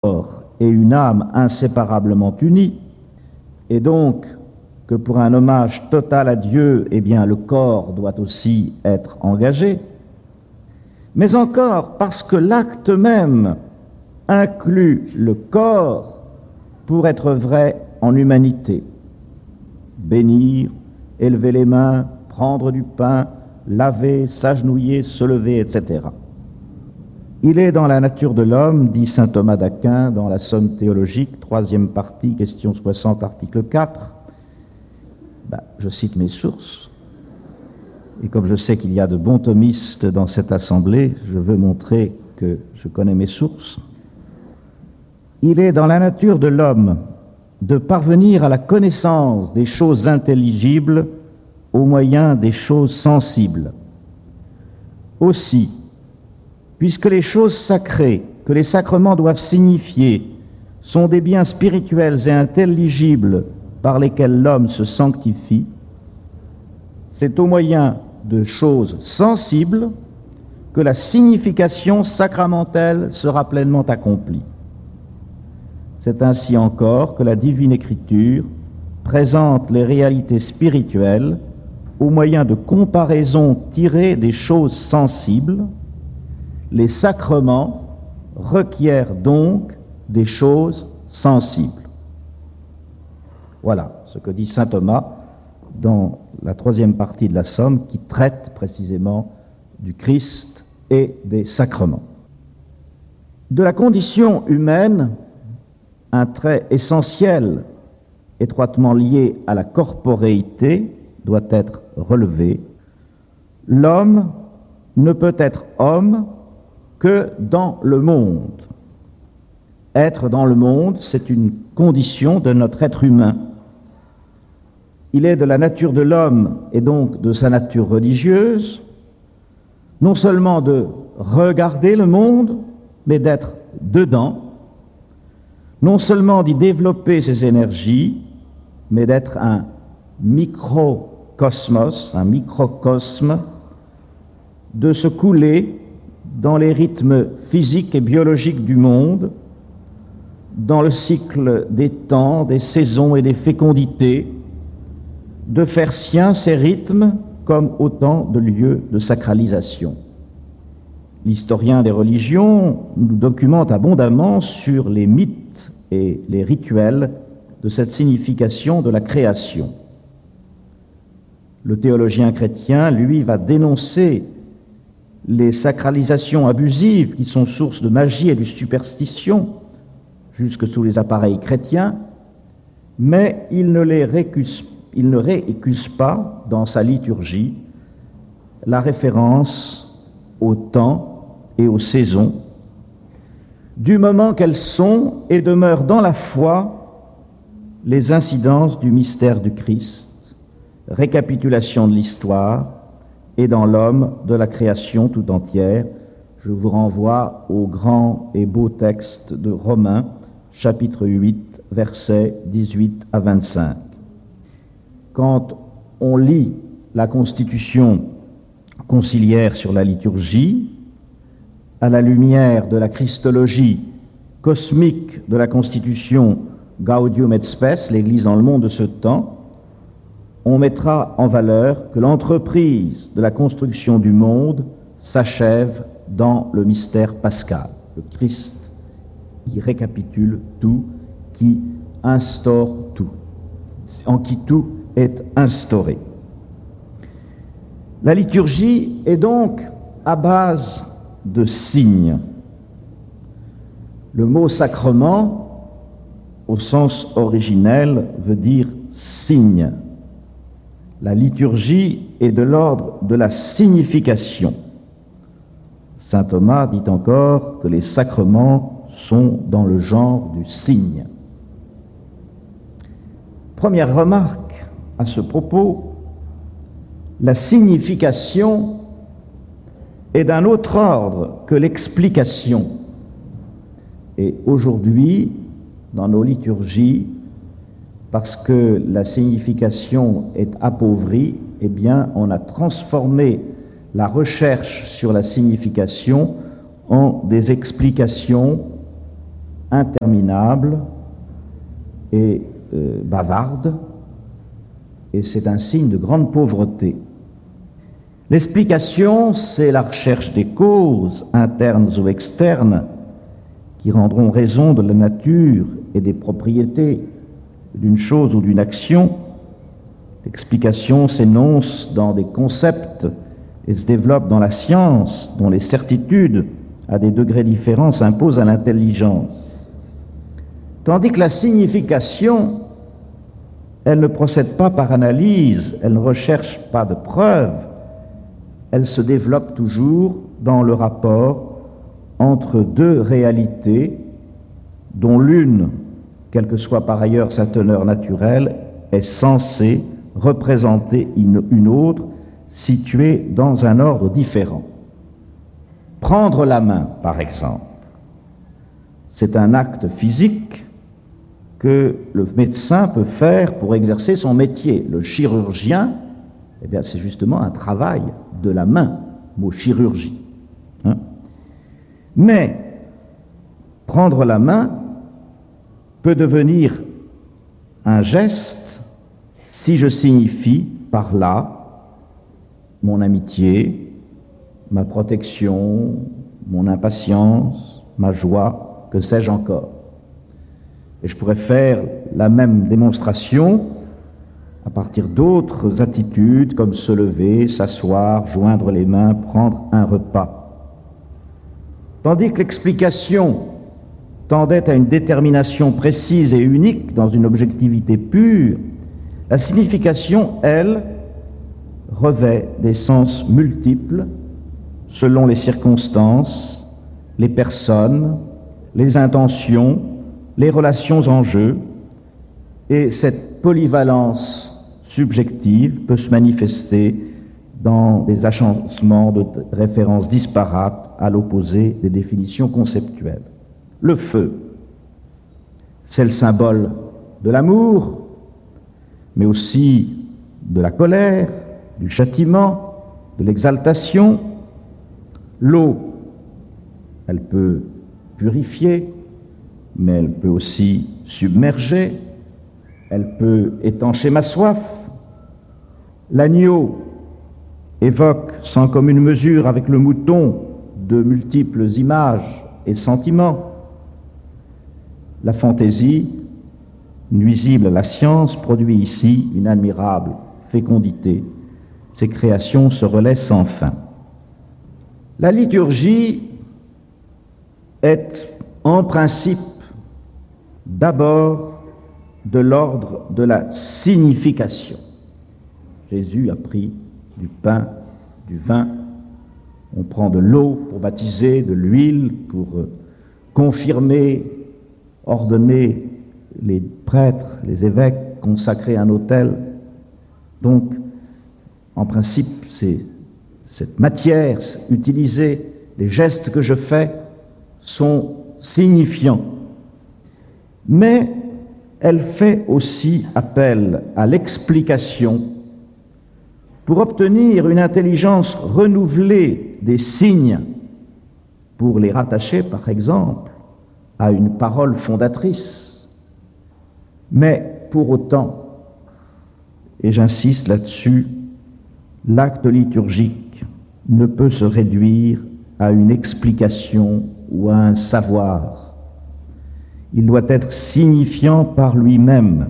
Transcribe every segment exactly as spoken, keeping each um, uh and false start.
corps et une âme inséparablement unis, et donc que pour un hommage total à Dieu, eh bien, le corps doit aussi être engagé, mais encore parce que l'acte même inclut le corps pour être vrai en humanité. Bénir, élever les mains, prendre du pain, laver, s'agenouiller, se lever, et cetera. Il est dans la nature de l'homme, dit saint Thomas d'Aquin dans la Somme théologique, troisième partie, question soixante, article quatre. Ben, je cite mes sources, et comme je sais qu'il y a de bons thomistes dans cette assemblée, je veux montrer que je connais mes sources. Il est dans la nature de l'homme de parvenir à la connaissance des choses intelligibles au moyen des choses sensibles. Aussi, puisque les choses sacrées que les sacrements doivent signifier sont des biens spirituels et intelligibles par lesquels l'homme se sanctifie, c'est au moyen de choses sensibles que la signification sacramentelle sera pleinement accomplie. C'est ainsi encore que la divine écriture présente les réalités spirituelles au moyen de comparaisons tirées des choses sensibles. Les sacrements requièrent donc des choses sensibles. Voilà ce que dit saint Thomas dans la troisième partie de la Somme qui traite précisément du Christ et des sacrements. De la condition humaine, un trait essentiel, étroitement lié à la corporéité, doit être relevé. L'homme ne peut être homme que dans le monde. Être dans le monde, c'est une condition de notre être humain. Il est de la nature de l'homme et donc de sa nature religieuse, non seulement de regarder le monde, mais d'être dedans, non seulement d'y développer ses énergies, mais d'être un microcosmos, un microcosme, de se couler dans les rythmes physiques et biologiques du monde, dans le cycle des temps, des saisons et des fécondités, de faire sien ces rythmes comme autant de lieux de sacralisation. L'historien des religions nous documente abondamment sur les mythes et les rituels de cette signification de la création. Le théologien chrétien, lui, va dénoncer les sacralisations abusives qui sont source de magie et de superstition, jusque sous les appareils chrétiens, mais il ne les récuse, il ne réécuse pas dans sa liturgie la référence au temps et aux saisons, du moment qu'elles sont et demeurent dans la foi les incidences du mystère du Christ, récapitulation de l'histoire, et dans l'homme de la création tout entière. Je vous renvoie au grand et beau texte de Romains, chapitre huit, versets dix-huit à vingt-cinq. Quand on lit la Constitution conciliaire sur la liturgie, à la lumière de la christologie cosmique de la Constitution Gaudium et Spes, l'Église dans le monde de ce temps, on mettra en valeur que l'entreprise de la construction du monde s'achève dans le mystère pascal, le Christ qui récapitule tout, qui instaure tout, en qui tout est instauré. La liturgie est donc à base de signes. Le mot sacrement, au sens originel, veut dire signe. La liturgie est de l'ordre de la signification. Saint Thomas dit encore que les sacrements sont dans le genre du signe. Première remarque à ce propos, la signification est d'un autre ordre que l'explication. Et aujourd'hui, dans nos liturgies, parce que la signification est appauvrie, eh bien, on a transformé la recherche sur la signification en des explications interminable et euh, bavarde, et c'est un signe de grande pauvreté. L'explication, c'est la recherche des causes, internes ou externes, qui rendront raison de la nature et des propriétés d'une chose ou d'une action. L'explication s'énonce dans des concepts et se développe dans la science, dont les certitudes, à des degrés différents, s'imposent à l'intelligence. Tandis que la signification, elle ne procède pas par analyse, elle ne recherche pas de preuves, elle se développe toujours dans le rapport entre deux réalités, dont l'une, quelle que soit par ailleurs sa teneur naturelle, est censée représenter une autre, située dans un ordre différent. Prendre la main, par exemple, c'est un acte physique que le médecin peut faire pour exercer son métier. Le chirurgien, eh bien, c'est justement un travail de la main, mot chirurgie. Hein? Mais prendre la main peut devenir un geste si je signifie par là mon amitié, ma protection, mon impatience, ma joie, que sais-je encore. Et je pourrais faire la même démonstration à partir d'autres attitudes comme se lever, s'asseoir, joindre les mains, prendre un repas. Tandis que l'explication tendait à une détermination précise et unique dans une objectivité pure, la signification, elle, revêt des sens multiples selon les circonstances, les personnes, les intentions, les relations en jeu, et cette polyvalence subjective peut se manifester dans des agencements de références disparates à l'opposé des définitions conceptuelles. Le feu, c'est le symbole de l'amour, mais aussi de la colère, du châtiment, de l'exaltation. L'eau, elle peut purifier, mais elle peut aussi submerger, elle peut étancher ma soif. L'agneau évoque sans commune mesure avec le mouton de multiples images et sentiments. La fantaisie, nuisible à la science, produit ici une admirable fécondité. Ces créations se relaient sans fin. La liturgie est en principe d'abord de l'ordre de la signification. Jésus a pris du pain, du vin, on prend de l'eau pour baptiser, de l'huile pour confirmer, ordonner les prêtres, les évêques, consacrer un autel. Donc, en principe, c'est cette matière utilisée, les gestes que je fais sont signifiants. Mais elle fait aussi appel à l'explication pour obtenir une intelligence renouvelée des signes, pour les rattacher, par exemple, à une parole fondatrice. Mais pour autant, et j'insiste là-dessus, l'acte liturgique ne peut se réduire à une explication ou à un savoir. Il doit être signifiant par lui-même.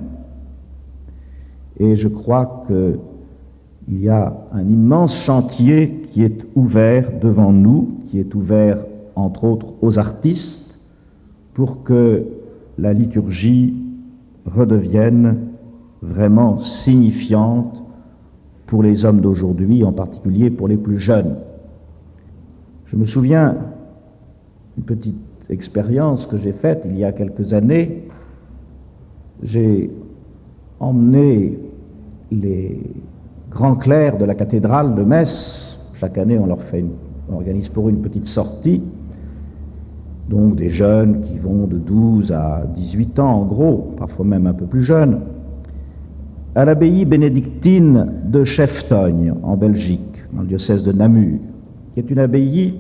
Et je crois qu'il y a un immense chantier qui est ouvert devant nous, qui est ouvert entre autres aux artistes, pour que la liturgie redevienne vraiment signifiante pour les hommes d'aujourd'hui, en particulier pour les plus jeunes. Je me souviens une petite expérience que j'ai faite il y a quelques années. J'ai emmené les grands clercs de la cathédrale de Metz. Chaque année, on leur fait une, on organise pour eux une petite sortie. Donc des jeunes qui vont de douze à dix-huit ans, en gros, parfois même un peu plus jeunes, à l'abbaye bénédictine de Cheftogne, en Belgique, dans le diocèse de Namur, qui est une abbaye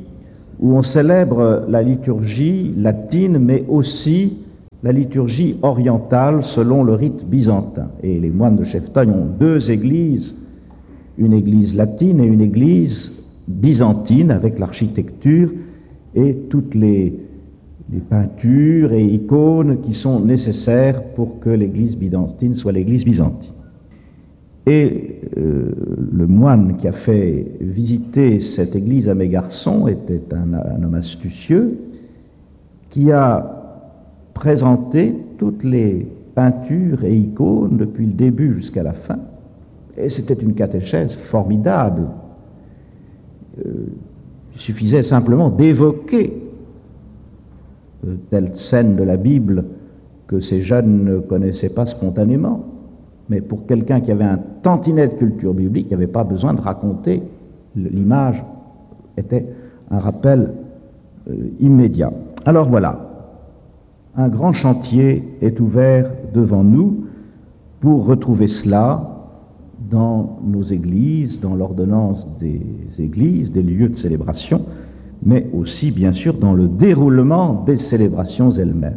où on célèbre la liturgie latine, mais aussi la liturgie orientale selon le rite byzantin. Et les moines de Cheftagne ont deux églises, une église latine et une église byzantine, avec l'architecture et toutes les, les peintures et icônes qui sont nécessaires pour que l'église byzantine soit l'église byzantine. Et euh, le moine qui a fait visiter cette église à mes garçons était un, un homme astucieux qui a présenté toutes les peintures et icônes depuis le début jusqu'à la fin. Et c'était une catéchèse formidable. Euh, il suffisait simplement d'évoquer euh, telle scène de la Bible que ces jeunes ne connaissaient pas spontanément. Mais pour quelqu'un qui avait un tantinet de culture biblique, il n'y avait pas besoin de raconter. L'image était un rappel euh, immédiat. Alors voilà, un grand chantier est ouvert devant nous pour retrouver cela dans nos églises, dans l'ordonnance des églises, des lieux de célébration, mais aussi, bien sûr, dans le déroulement des célébrations elles-mêmes.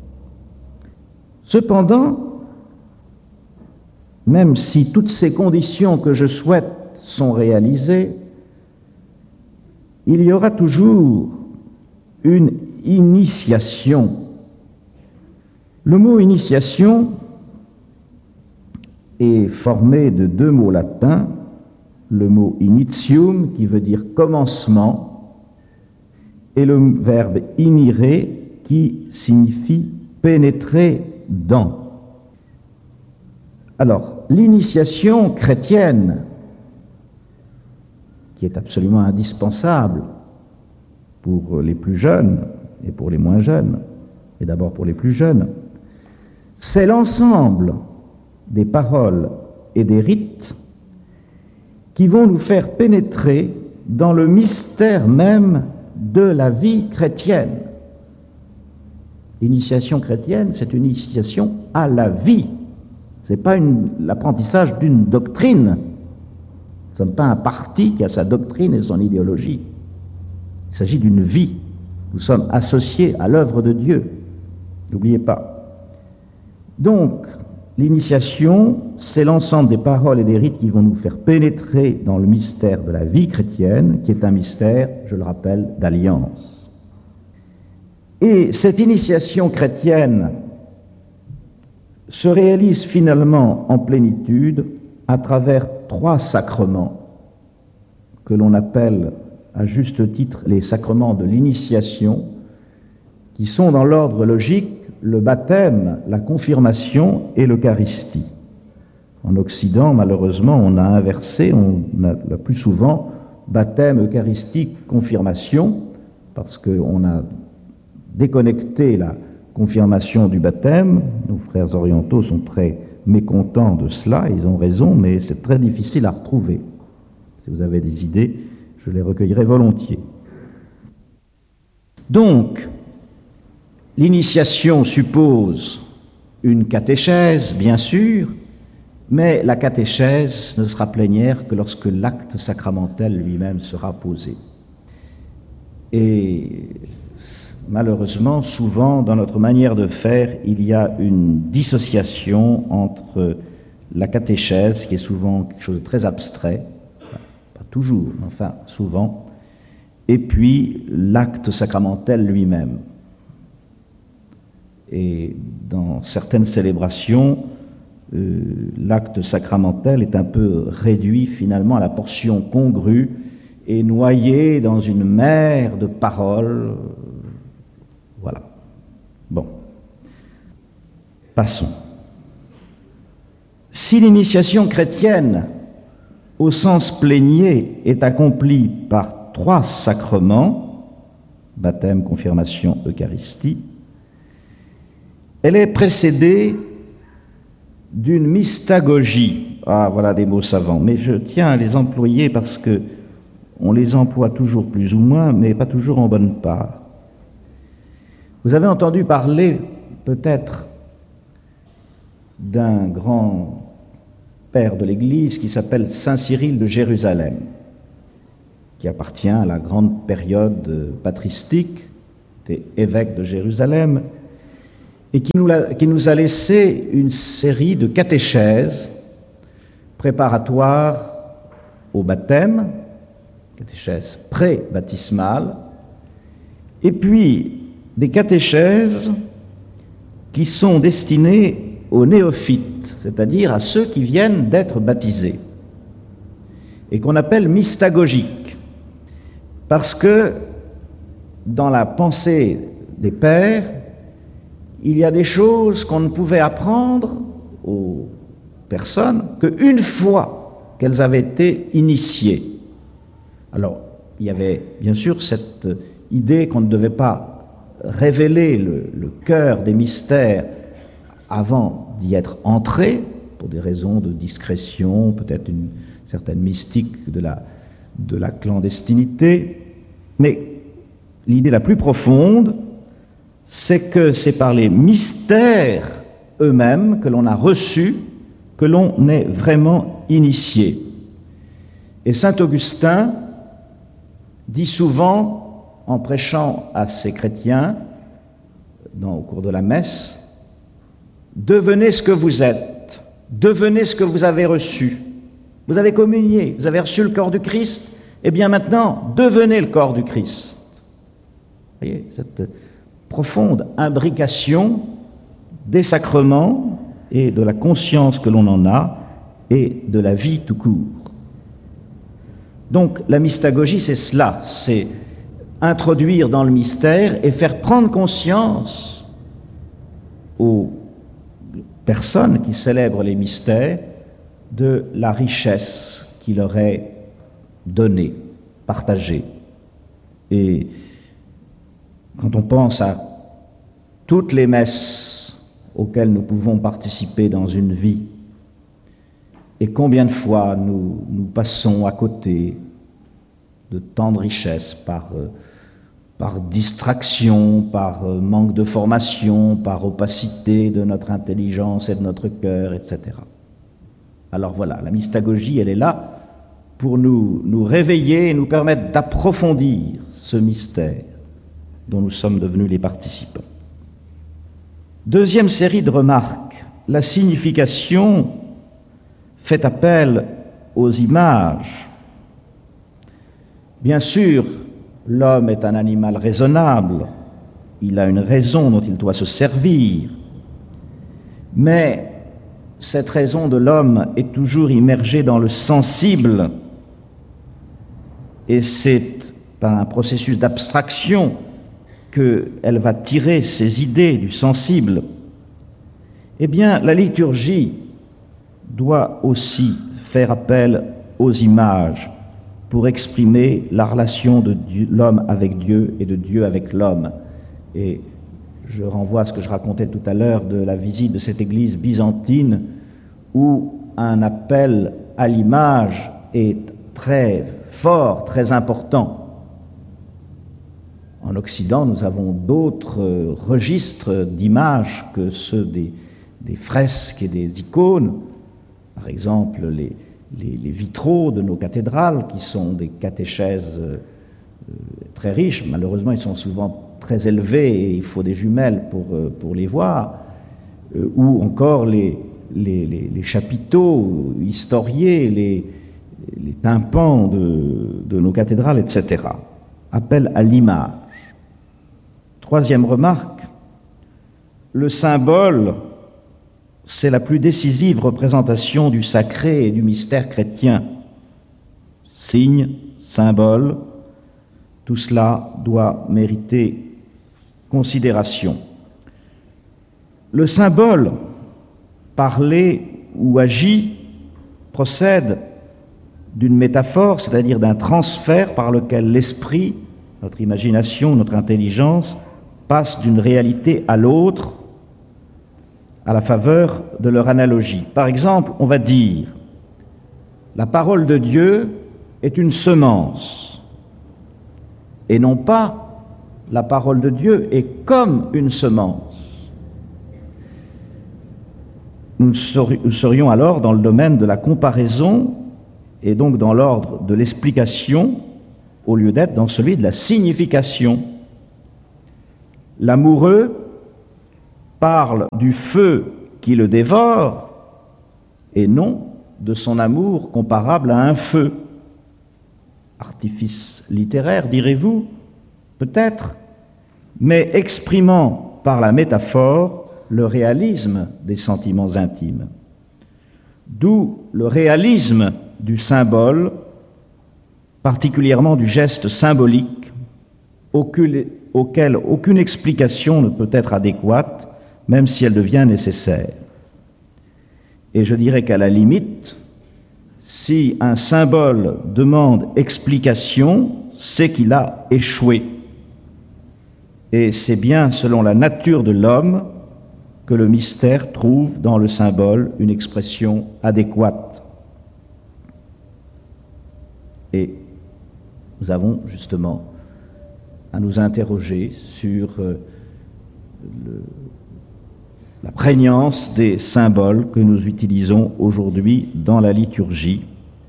Cependant, même si toutes ces conditions que je souhaite sont réalisées, il y aura toujours une initiation. Le mot initiation est formé de deux mots latins, le mot initium qui veut dire commencement et le verbe inire qui signifie pénétrer dans. Alors, l'initiation chrétienne, qui est absolument indispensable pour les plus jeunes et pour les moins jeunes, et d'abord pour les plus jeunes, c'est l'ensemble des paroles et des rites qui vont nous faire pénétrer dans le mystère même de la vie chrétienne. L'initiation chrétienne, c'est une initiation à la vie. Ce n'est pas une, l'apprentissage d'une doctrine. Nous ne sommes pas un parti qui a sa doctrine et son idéologie. Il s'agit d'une vie. Nous sommes associés à l'œuvre de Dieu. N'oubliez pas. Donc, l'initiation, c'est l'ensemble des paroles et des rites qui vont nous faire pénétrer dans le mystère de la vie chrétienne, qui est un mystère, je le rappelle, d'alliance. Et cette initiation chrétienne se réalise finalement en plénitude à travers trois sacrements que l'on appelle à juste titre les sacrements de l'initiation, qui sont dans l'ordre logique le baptême, la confirmation et l'Eucharistie. En Occident, malheureusement, on a inversé, on a le plus souvent baptême, Eucharistie, confirmation, parce qu'on a déconnecté la confirmation du baptême. Nos frères orientaux sont très mécontents de cela, ils ont raison, mais c'est très difficile à retrouver. Si vous avez des idées, je les recueillerai volontiers. Donc, l'initiation suppose une catéchèse, bien sûr, mais la catéchèse ne sera plénière que lorsque l'acte sacramentel lui-même sera posé. Et malheureusement, souvent, dans notre manière de faire, il y a une dissociation entre la catéchèse, qui est souvent quelque chose de très abstrait, pas toujours, mais enfin souvent, et puis l'acte sacramentel lui-même. Et dans certaines célébrations, euh, l'acte sacramentel est un peu réduit finalement à la portion congrue et noyé dans une mer de paroles. Voilà. Bon. Passons. Si l'initiation chrétienne, au sens plénier, est accomplie par trois sacrements, baptême, confirmation, Eucharistie, elle est précédée d'une mystagogie. Ah, voilà des mots savants, mais je tiens à les employer parce que on les emploie toujours plus ou moins, mais pas toujours en bonne part. Vous avez entendu parler, peut-être, d'un grand père de l'Église qui s'appelle Saint Cyril de Jérusalem. qui appartient à la grande période patristique, des évêques de Jérusalem, et qui nous, a, qui nous a laissé une série de catéchèses préparatoires au baptême, catéchèses pré-baptismales, et puis des catéchèses qui sont destinées aux néophytes, c'est-à-dire à ceux qui viennent d'être baptisés, et qu'on appelle mystagogiques, parce que dans la pensée des pères, il y a des choses qu'on ne pouvait apprendre aux personnes qu'une fois qu'elles avaient été initiées. Alors, il y avait bien sûr cette idée qu'on ne devait pas révéler le, le cœur des mystères avant d'y être entré, pour des raisons de discrétion, peut-être une certaine mystique de la, de la clandestinité, mais l'idée la plus profonde, c'est que c'est par les mystères eux-mêmes que l'on a reçus, que l'on est vraiment initié. Et saint Augustin dit souvent, en prêchant à ses chrétiens, dans, au cours de la messe, « Devenez ce que vous êtes, devenez ce que vous avez reçu. Vous avez communié, vous avez reçu le corps du Christ, et bien maintenant, devenez le corps du Christ. » Vous voyez, cette profonde imbrication des sacrements et de la conscience que l'on en a et de la vie tout court. Donc la mystagogie, c'est cela, c'est introduire dans le mystère et faire prendre conscience aux personnes qui célèbrent les mystères de la richesse qui leur est donnée, partagée. Et quand on pense à toutes les messes auxquelles nous pouvons participer dans une vie, et combien de fois nous, nous passons à côté de tant de richesses par, euh, par distraction, par euh, manque de formation, par opacité de notre intelligence et de notre cœur, et cetera. Alors voilà, la mystagogie, elle est là pour nous, nous réveiller et nous permettre d'approfondir ce mystère dont nous sommes devenus les participants. Deuxième série de remarques, la signification fait appel aux images. Bien sûr, l'homme est un animal raisonnable, il a une raison dont il doit se servir, mais cette raison de l'homme est toujours immergée dans le sensible, et c'est par un processus d'abstraction qu'elle va tirer ses idées du sensible. Eh bien, la liturgie doit aussi faire appel aux images pour exprimer la relation de l'homme avec Dieu et de Dieu avec l'homme. Et je renvoie à ce que je racontais tout à l'heure de la visite de cette église byzantine où un appel à l'image est très fort, très important. En Occident, nous avons d'autres registres d'images que ceux des, des fresques et des icônes. Par exemple, les, les, les vitraux de nos cathédrales, qui sont des catéchèses euh, très riches. Malheureusement, ils sont souvent très élevés et il faut des jumelles pour, euh, pour les voir. Euh, ou encore les, les, les, les chapiteaux historiés, les, les tympans de, de nos cathédrales, et cetera. Appel à l'image. Troisième remarque, le symbole, c'est la plus décisive représentation du sacré et du mystère chrétien. Signe, symbole, tout cela doit mériter considération. Le symbole, parlé ou agi, procède d'une métaphore, c'est-à-dire d'un transfert par lequel l'esprit, notre imagination, notre intelligence, passe d'une réalité à l'autre à la faveur de leur analogie. Par exemple, on va dire « la parole de Dieu est une semence » et non pas « la parole de Dieu est comme une semence ». Nous serions alors dans le domaine de la comparaison et donc dans l'ordre de l'explication au lieu d'être dans celui de la signification. L'amoureux parle du feu qui le dévore et non de son amour comparable à un feu. Artifice littéraire, direz-vous? Peut-être, mais exprimant par la métaphore le réalisme des sentiments intimes. D'où le réalisme du symbole, particulièrement du geste symbolique, auquel, auquel aucune explication ne peut être adéquate, même si elle devient nécessaire. Et je dirais qu'à la limite, si un symbole demande explication, c'est qu'il a échoué. Et c'est bien selon la nature de l'homme que le mystère trouve dans le symbole une expression adéquate. Et nous avons justement à nous interroger sur euh, le, la prégnance des symboles que nous utilisons aujourd'hui dans la liturgie.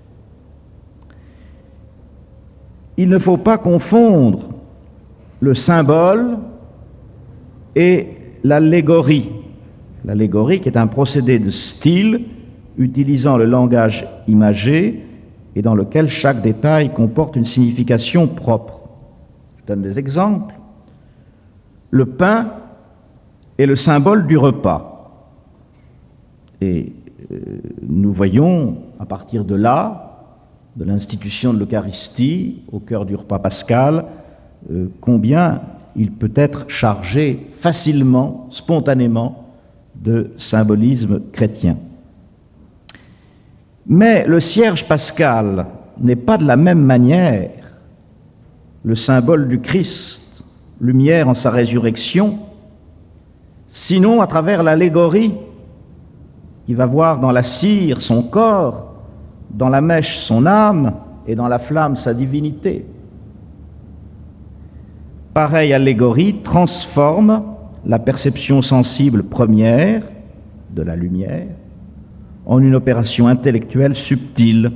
Il ne faut pas confondre le symbole et l'allégorie. L'allégorie qui est un procédé de style utilisant le langage imagé et dans lequel chaque détail comporte une signification propre. Je donne des exemples. Le pain est le symbole du repas. Et euh, nous voyons, à partir de là, de l'institution de l'Eucharistie, au cœur du repas pascal, euh, combien il peut être chargé facilement, spontanément, de symbolisme chrétien. Mais le cierge pascal n'est pas de la même manière le symbole du Christ, lumière en sa résurrection, sinon à travers l'allégorie qui va voir dans la cire son corps, dans la mèche son âme et dans la flamme sa divinité. Pareille allégorie transforme la perception sensible première de la lumière en une opération intellectuelle subtile.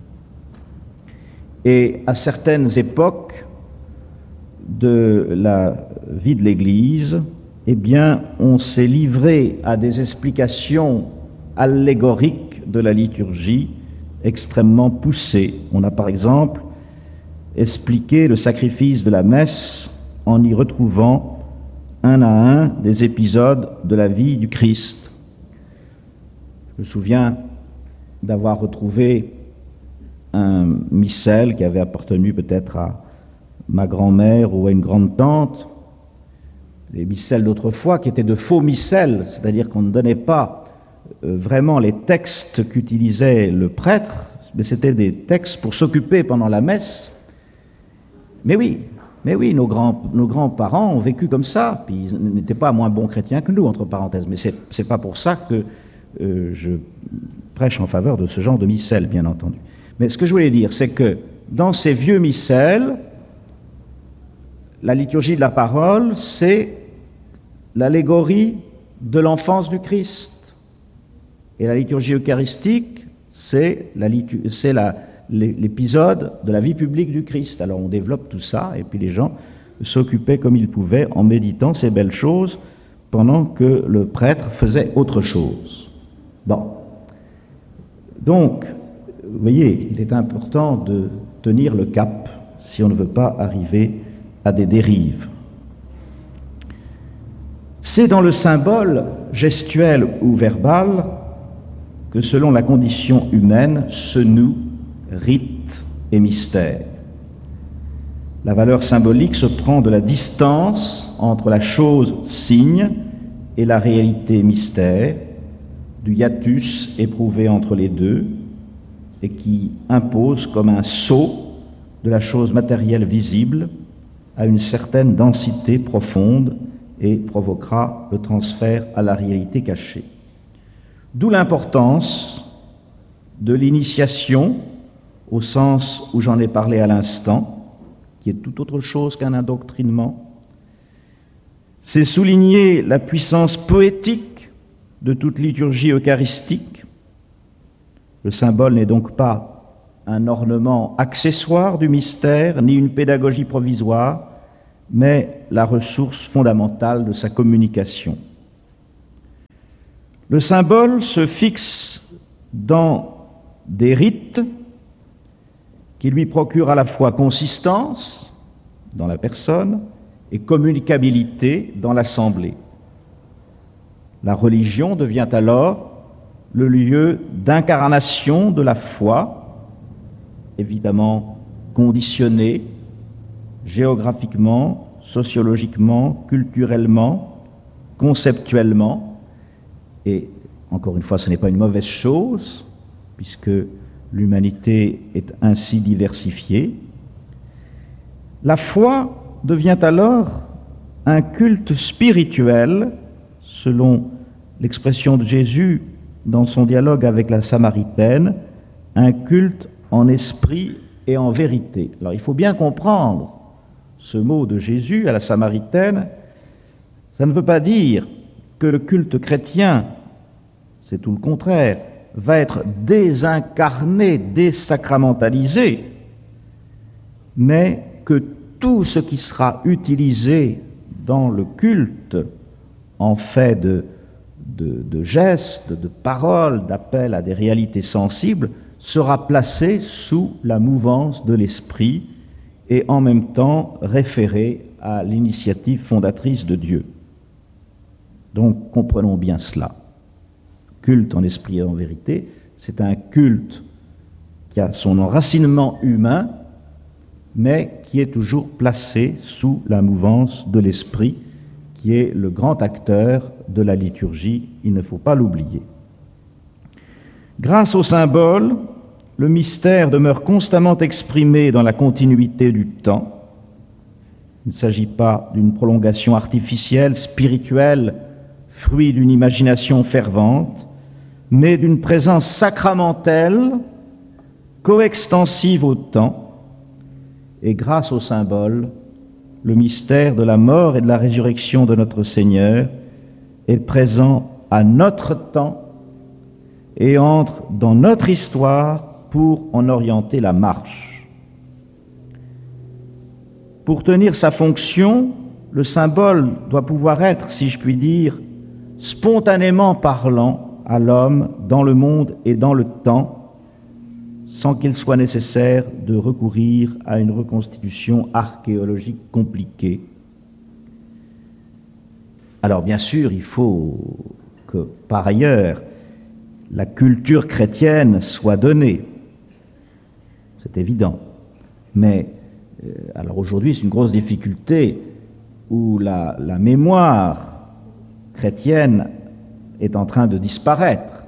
Et à certaines époques de la vie de l'Église, eh bien, on s'est livré à des explications allégoriques de la liturgie extrêmement poussées. On a par exemple expliqué le sacrifice de la messe en y retrouvant un à un des épisodes de la vie du Christ. Je me souviens d'avoir retrouvé un missel qui avait appartenu peut-être à ma grand-mère ou à une grande-tante, les missels d'autrefois qui étaient de faux missels, c'est-à-dire qu'on ne donnait pas euh, vraiment les textes qu'utilisait le prêtre, mais c'était des textes pour s'occuper pendant la messe. Mais oui, mais oui, nos, grands, nos grands-parents ont vécu comme ça, puis ils n'étaient pas moins bons chrétiens que nous, entre parenthèses, mais c'est, c'est pas pour ça que euh, je prêche en faveur de ce genre de missel, bien entendu. Mais ce que je voulais dire, c'est que dans ces vieux missels, la liturgie de la parole, c'est l'allégorie de l'enfance du Christ. Et la liturgie eucharistique, c'est, la, c'est la, l'épisode de la vie publique du Christ. Alors on développe tout ça, et puis les gens s'occupaient comme ils pouvaient en méditant ces belles choses pendant que le prêtre faisait autre chose. Bon. Donc, vous voyez, il est important de tenir le cap si on ne veut pas arriver à des dérives. C'est dans le symbole gestuel ou verbal que, selon la condition humaine, se nouent rite et mystère. La valeur symbolique se prend de la distance entre la chose signe et la réalité mystère, du hiatus éprouvé entre les deux, et qui impose comme un saut de la chose matérielle visible à une certaine densité profonde et provoquera le transfert à la réalité cachée. D'où l'importance de l'initiation, au sens où j'en ai parlé à l'instant, qui est tout autre chose qu'un endoctrinement. C'est souligner la puissance poétique de toute liturgie eucharistique. Le symbole n'est donc pas un ornement accessoire du mystère, ni une pédagogie provisoire, mais la ressource fondamentale de sa communication. Le symbole se fixe dans des rites qui lui procurent à la fois consistance dans la personne et communicabilité dans l'assemblée. La religion devient alors le lieu d'incarnation de la foi, évidemment conditionnée géographiquement, sociologiquement, culturellement, conceptuellement, et encore une fois, ce n'est pas une mauvaise chose, puisque l'humanité est ainsi diversifiée. La foi devient alors un culte spirituel, selon l'expression de Jésus dans son dialogue avec la Samaritaine, un culte en esprit et en vérité. Alors il faut bien comprendre ce mot de Jésus à la Samaritaine. Ça ne veut pas dire que le culte chrétien, c'est tout le contraire, va être désincarné, désacramentalisé, mais que tout ce qui sera utilisé dans le culte en fait de, de, de gestes, de paroles, d'appels à des réalités sensibles, sera placé sous la mouvance de l'esprit et en même temps référé à l'initiative fondatrice de Dieu. Donc comprenons bien cela. Culte en esprit et en vérité, c'est un culte qui a son enracinement humain, mais qui est toujours placé sous la mouvance de l'esprit, qui est le grand acteur de la liturgie, il ne faut pas l'oublier. Grâce au symbole, le mystère demeure constamment exprimé dans la continuité du temps. Il ne s'agit pas d'une prolongation artificielle, spirituelle, fruit d'une imagination fervente, mais d'une présence sacramentelle, coextensive au temps, et grâce au symbole, le mystère de la mort et de la résurrection de notre Seigneur est présent à notre temps et entre dans notre histoire pour en orienter la marche. Pour tenir sa fonction, le symbole doit pouvoir être, si je puis dire, spontanément parlant à l'homme dans le monde et dans le temps, sans qu'il soit nécessaire de recourir à une reconstitution archéologique compliquée. Alors bien sûr, il faut que, par ailleurs, la culture chrétienne soit donnée. C'est évident. Mais, euh, alors aujourd'hui, c'est une grosse difficulté où la, la mémoire chrétienne est en train de disparaître.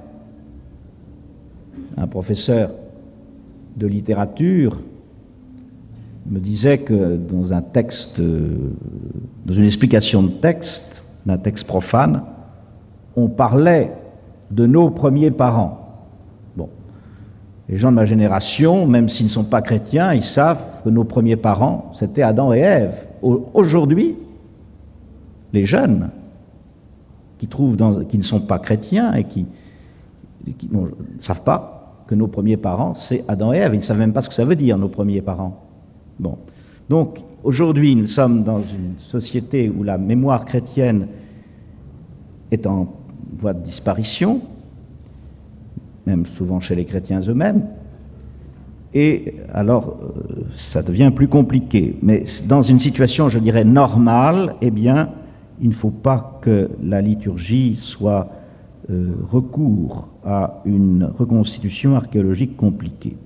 Un professeur de littérature me disait que dans un texte, dans une explication de texte, d'un texte profane, on parlait de nos premiers parents. Bon, les gens de ma génération, même s'ils ne sont pas chrétiens, ils savent que nos premiers parents, c'était Adam et Ève. Aujourd'hui, les jeunes qui, trouvent dans, qui ne sont pas chrétiens et qui, qui ne savent pas que nos premiers parents, c'est Adam et Ève. Ils ne savent même pas ce que ça veut dire, nos premiers parents. Bon. Donc, aujourd'hui, nous sommes dans une société où la mémoire chrétienne est en voie de disparition, même souvent chez les chrétiens eux-mêmes, et alors euh, ça devient plus compliqué. Mais dans une situation, je dirais, normale, eh bien, il ne faut pas que la liturgie soit euh, recours à une reconstitution archéologique compliquée.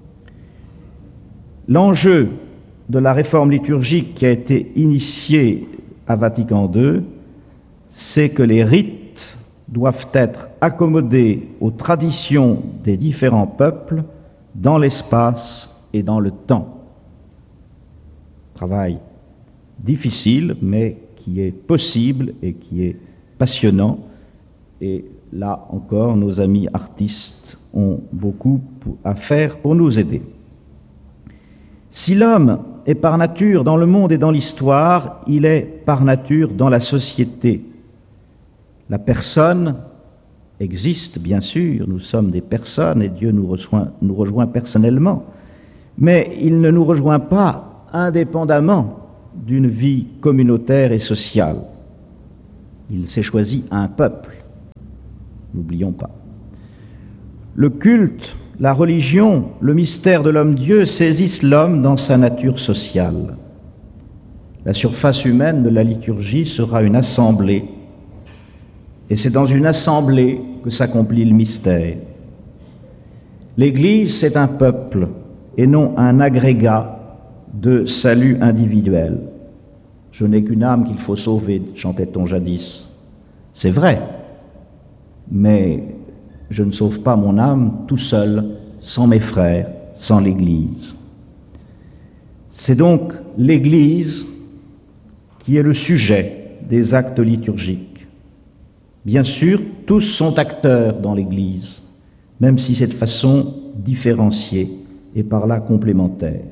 L'enjeu de la réforme liturgique qui a été initiée à Vatican deux, c'est que les rites doivent être accommodés aux traditions des différents peuples dans l'espace et dans le temps. Travail difficile, mais qui est possible et qui est passionnant. Et là encore, nos amis artistes ont beaucoup à faire pour nous aider. Si l'homme est par nature dans le monde et dans l'histoire, il est par nature dans la société. La personne existe, bien sûr, nous sommes des personnes et Dieu nous rejoint, nous rejoint personnellement, mais il ne nous rejoint pas indépendamment d'une vie communautaire et sociale. Il s'est choisi un peuple, n'oublions pas. Le culte, la religion, le mystère de l'homme-dieu saisissent l'homme dans sa nature sociale. La surface humaine de la liturgie sera une assemblée, et c'est dans une assemblée que s'accomplit le mystère. L'Église, c'est un peuple, et non un agrégat de salut individuel. « Je n'ai qu'une âme qu'il faut sauver », chantait-on jadis. C'est vrai, mais je ne sauve pas mon âme tout seul, sans mes frères, sans l'Église. C'est donc l'Église qui est le sujet des actes liturgiques. Bien sûr, tous sont acteurs dans l'Église, même si c'est de façon différenciée et par là complémentaire.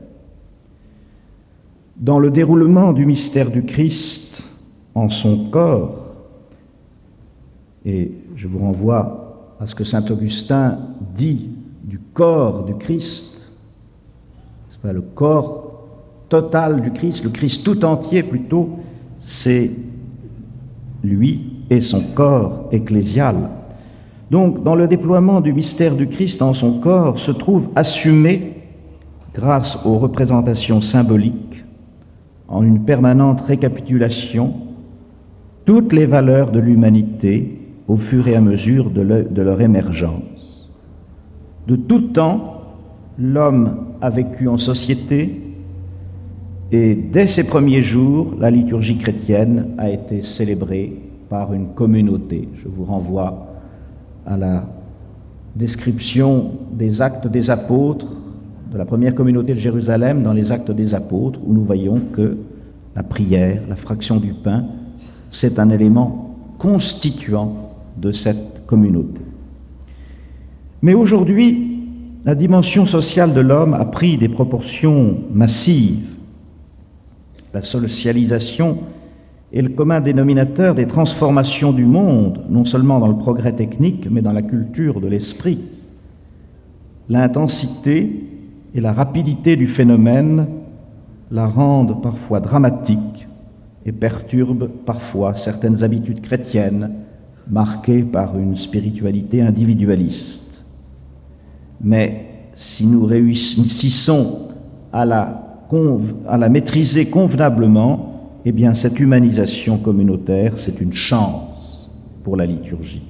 Dans le déroulement du mystère du Christ en son corps, et je vous renvoie à ce que saint Augustin dit du corps du Christ, c'est pas le corps total du Christ, le Christ tout entier plutôt, c'est lui et son corps ecclésial. Donc, dans le déploiement du mystère du Christ en son corps se trouve assumé, grâce aux représentations symboliques, en une permanente récapitulation, toutes les valeurs de l'humanité au fur et à mesure de, le, de leur émergence. De tout temps, l'homme a vécu en société, et dès ses premiers jours, la liturgie chrétienne a été célébrée par une communauté. Je vous renvoie à la description des actes des apôtres, de la première communauté de Jérusalem dans les actes des apôtres, où nous voyons que la prière, la fraction du pain, c'est un élément constituant de cette communauté. Mais aujourd'hui, la dimension sociale de l'homme a pris des proportions massives. La socialisation est le commun dénominateur des transformations du monde, non seulement dans le progrès technique, mais dans la culture de l'esprit. L'intensité et la rapidité du phénomène la rendent parfois dramatique et perturbent parfois certaines habitudes chrétiennes marquées par une spiritualité individualiste. Mais si nous réussissons à la à la maîtriser convenablement, eh bien cette humanisation communautaire, c'est une chance pour la liturgie.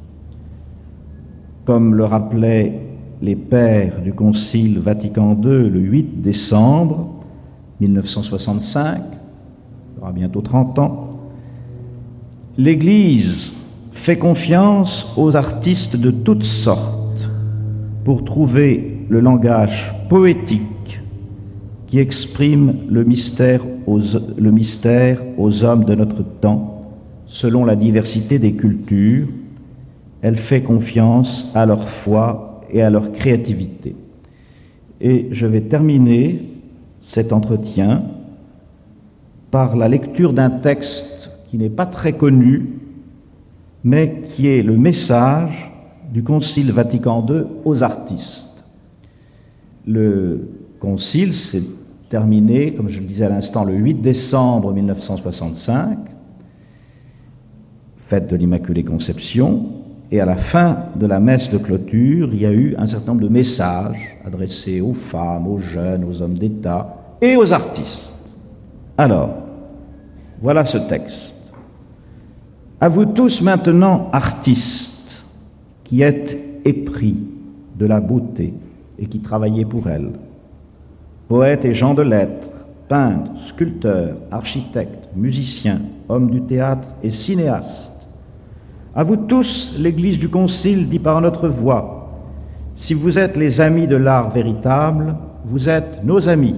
Comme le rappelaient les pères du Concile Vatican deux le huit décembre mille neuf cent soixante-cinq, il y aura bientôt trente ans, l'Église fait confiance aux artistes de toutes sortes pour trouver le langage poétique qui exprime le mystère, aux, le mystère aux hommes de notre temps, selon la diversité des cultures. Elle fait confiance à leur foi et à leur créativité. Et je vais terminer cet entretien par la lecture d'un texte qui n'est pas très connu, mais qui est le message du Concile Vatican deux aux artistes. Le Concile s'est terminé, comme je le disais à l'instant, le huit décembre mille neuf cent soixante-cinq, fête de l'Immaculée Conception, et à la fin de la messe de clôture, il y a eu un certain nombre de messages adressés aux femmes, aux jeunes, aux hommes d'État et aux artistes. Alors, voilà ce texte. À vous tous maintenant, artistes, qui êtes épris de la beauté et qui travaillez pour elle, poètes et gens de lettres, peintres, sculpteurs, architectes, musiciens, hommes du théâtre et cinéastes. À vous tous, l'Église du Concile dit par notre voix, si vous êtes les amis de l'art véritable, vous êtes nos amis.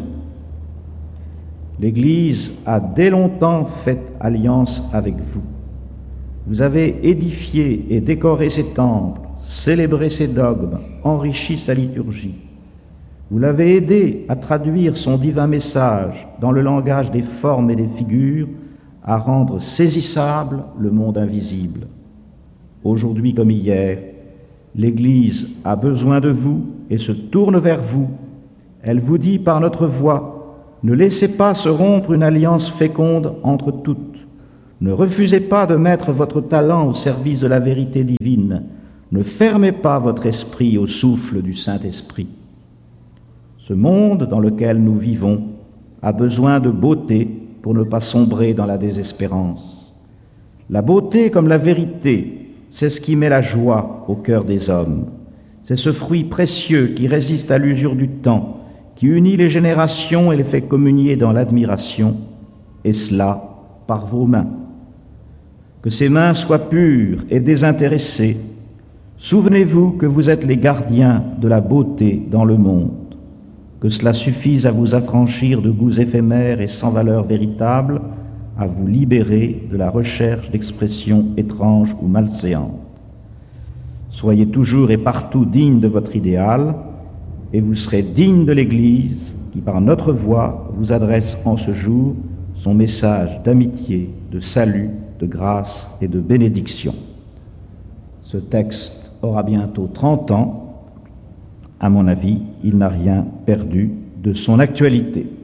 L'Église a dès longtemps fait alliance avec vous. Vous avez édifié et décoré ses temples, célébré ses dogmes, enrichi sa liturgie. Vous l'avez aidé à traduire son divin message dans le langage des formes et des figures, à rendre saisissable le monde invisible. Aujourd'hui comme hier, l'Église a besoin de vous et se tourne vers vous. Elle vous dit par notre voix, ne laissez pas se rompre une alliance féconde entre toutes. Ne refusez pas de mettre votre talent au service de la vérité divine. Ne fermez pas votre esprit au souffle du Saint-Esprit. Ce monde dans lequel nous vivons a besoin de beauté pour ne pas sombrer dans la désespérance. La beauté comme la vérité, c'est ce qui met la joie au cœur des hommes. C'est ce fruit précieux qui résiste à l'usure du temps, qui unit les générations et les fait communier dans l'admiration, et cela par vos mains. Que ces mains soient pures et désintéressées. Souvenez-vous que vous êtes les gardiens de la beauté dans le monde, que cela suffise à vous affranchir de goûts éphémères et sans valeur véritable, à vous libérer de la recherche d'expressions étranges ou malséantes. Soyez toujours et partout dignes de votre idéal, et vous serez dignes de l'Église qui, par notre voix, vous adresse en ce jour son message d'amitié, de salut, de grâce et de bénédiction. Ce texte aura bientôt trente ans. À mon avis, il n'a rien perdu de son actualité.